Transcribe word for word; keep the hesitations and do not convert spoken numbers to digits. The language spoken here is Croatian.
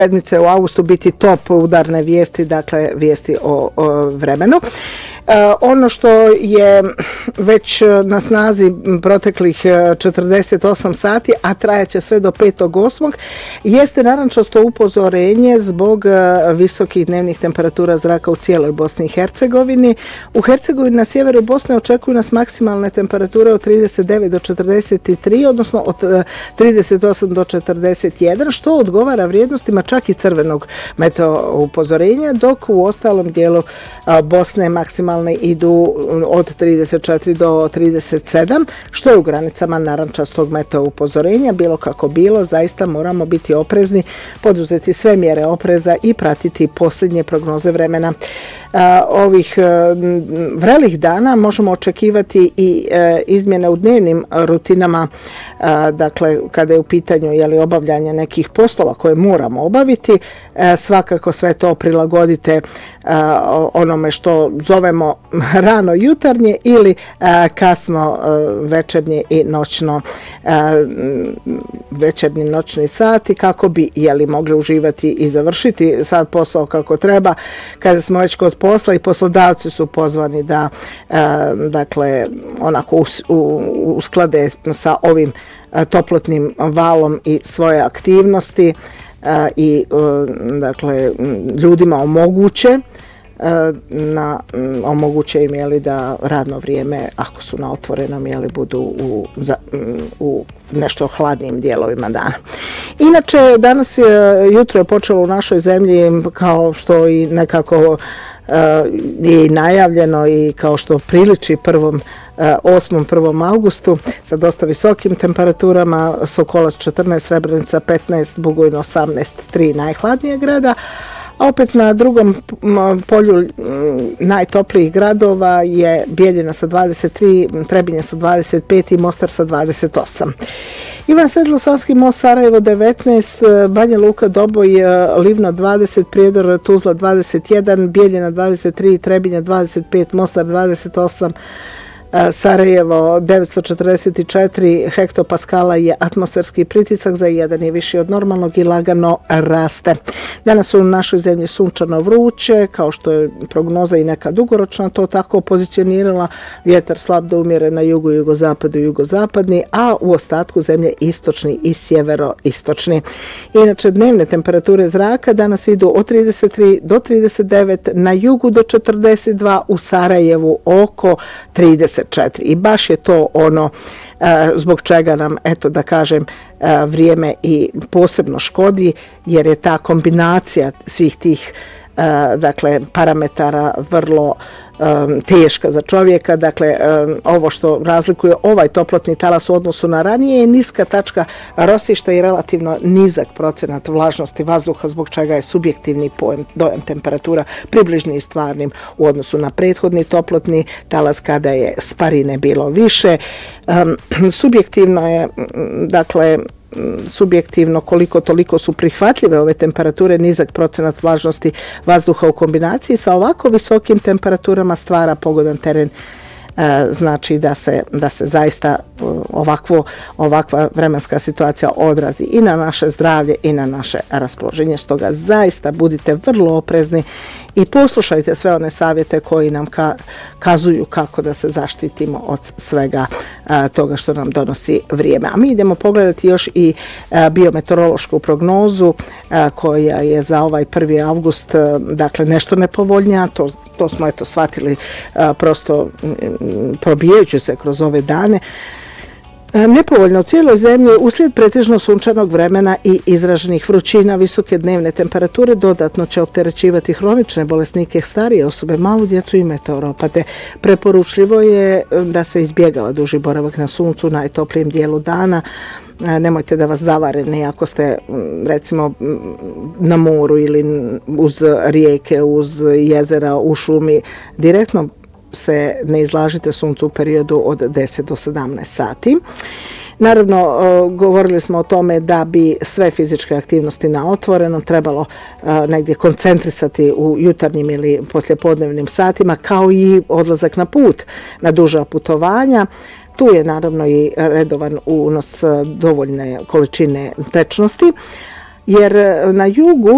sedmice u augustu biti top udarne vijesti, dakle vijesti o, o vremenu. E, ono što je već na snazi proteklih četrdeset osam sati, a trajaće sve do petog osmog jeste narančasto upozorenje zbog visokih dnevnih temperatura zraka u cijeloj Bosni i Hercegovini. U Hercegovini na sjeveru Bosne očekuju nas maksimalne temperature od trideset devet do četrdeset tri, odnosno od trideset osam do četrdeset jedan, što odgovara vrijednostima čak i crvenog meteo upozorenja, dok u ostalom dijelu Bosne maksimalne idu od trideset četiri do trideset sedam, što je u granicama narančastog meteo upozorenja. Bilo kako bilo, zaista moramo biti oprezni, poduzeti sve mjere opreza i pratiti posljednje prognoze vremena. Ovih vrelih dana možemo očekivati i izmjene u dnevnim rutinama, dakle kada je u pitanju je li obavljanje nekih poslova koje moramo obaviti. Svakako sve to prilagodite onome što zovemo rano jutarnje ili kasno večernje i noćno večernji noćni sati, kako bi je li mogli uživati i završiti sad posao kako treba. Kada smo već kod posla, i poslodavci su pozvani da dakle onako usklade sa ovim toplotnim valom i svoje aktivnosti i dakle ljudima omoguće na omoguće im je li da radno vrijeme, ako su na otvorenom, je li budu u, za, u nešto hladnijim dijelovima dana. Inače, danas je, jutro je počelo u našoj zemlji, kao što i nekako je najavljeno i kao što priliči prvom osmom prvom augustu sa dosta visokim temperaturama. Sokolac četrnaest, Srebrenica petnaest, Bugojno osamnaest, tri najhladnije grada. A opet na drugom polju najtoplijih gradova je Bijeljina sa dvadeset tri, Trebinje sa dvadeset pet i Mostar sa dvadeset osam. Ivan Sedlo, Savski Most, Sarajevo devetnaest, Banja Luka, Doboj, Livno dvadeset, Prijedor, Tuzla dvadeset jedan, Bijeljina dvadeset tri, Trebinje dvadeset pet, Mostar dvadeset osam, Sarajevo devetsto četrdeset četiri hektopaskala je atmosferski pritisak, za jedan je viši od normalnog i lagano raste. Danas su u našoj zemlji sunčano vruće, kao što je prognoza i neka dugoročna to tako pozicionirala. Vjetar slab do umjeren na jugu, jugozapadu i jugozapadni, a u ostatku zemlje istočni i sjeveroistočni. Inače, dnevne temperature zraka danas idu od trideset tri do trideset devet, na jugu do četrdeset dva, u Sarajevu oko trideset četiri. I baš je to ono zbog čega nam, eto da kažem, vrijeme i posebno škodi, jer je ta kombinacija svih tih dakle parametara vrlo um, teška za čovjeka. Dakle, um, ovo što razlikuje ovaj toplotni talas u odnosu na ranije je niska tačka rosišta i relativno nizak procenat vlažnosti vazduha, zbog čega je subjektivni pojem, dojam temperatura približni i stvarnim u odnosu na prethodni toplotni talas kada je sparine bilo više. Um, subjektivno je, dakle, subjektivno koliko toliko su prihvatljive ove temperature, nizak procenat vlažnosti vazduha u kombinaciji sa ovako visokim temperaturama stvara pogodan teren, e, znači da se, da se zaista ovakvo, ovakva vremenska situacija odrazi i na naše zdravlje i na naše raspoloženje. Stoga zaista budite vrlo oprezni i poslušajte sve one savjete koji nam ka, kazuju kako da se zaštitimo od svega a, toga što nam donosi vrijeme. A mi idemo pogledati još i a, biometeorološku prognozu a, koja je za ovaj prvi avgust a, dakle nešto nepovoljnija. To, to smo eto shvatili a, prosto m, probijajući se kroz ove dane. Nepovoljno u cijeloj zemlji uslijed pretežno sunčanog vremena i izraženih vrućina. Visoke dnevne temperature dodatno će opterećivati hronične bolesnike, starije osobe, malu djecu i meteoropate. Preporučljivo je da se izbjegava duži boravak na suncu u najtoplijem dijelu dana. Nemojte da vas zavare ni ako ste recimo na moru ili uz rijeke, uz jezera, u šumi. Direktno se ne izlažite suncu u periodu od deset do sedamnaest sati. Naravno, govorili smo o tome da bi sve fizičke aktivnosti na otvorenom trebalo negdje koncentrisati u jutarnjim ili poslijepodnevnim satima, kao i odlazak na put, na duža putovanja. Tu je naravno i redovan unos dovoljne količine tečnosti, jer na jugu